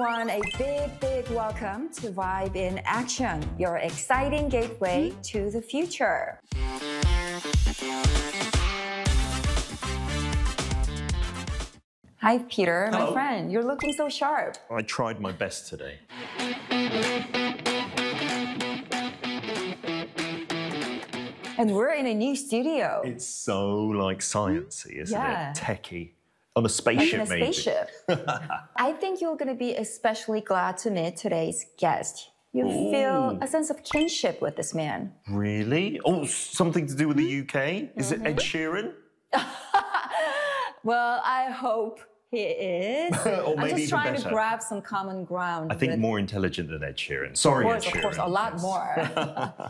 everyone. A big welcome to Vibe in Action, your exciting gateway to the future. Hi, Peter, Hello. my friend. You're looking so sharp. I tried my best today. And we're in a new studio. It's so like sciencey, isn't Yeah. it? Techie. On a Like spaceship, in a maybe. spaceship. I think you're going to be especially glad to meet today's guest. You feel a sense of kinship with this man. Really? Oh, something to do with the UK? Is it Ed Sheeran? Well, I hope he is. Or I'm maybe just even trying to better. grab some common ground. I think with, more intelligent than Ed Sheeran. Sorry, Ed Sheeran. of course, a lot Yes. more.